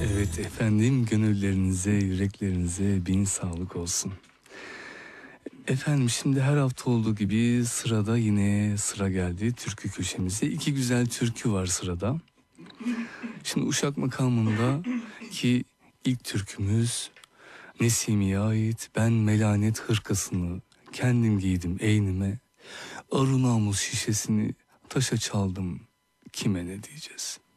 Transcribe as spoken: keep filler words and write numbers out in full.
Evet efendim, gönüllerinize, yüreklerinize bin sağlık olsun. Efendim şimdi her hafta olduğu gibi sırada yine sıra geldi türkü köşemize. İki güzel türkü var sırada. Şimdi Uşak makamında ki ilk türkümüz Nesimi'ye ait. Ben melanet hırkasını kendim giydim eynime. Arı namus şişesini taşa çaldım, kime ne diyeceğiz?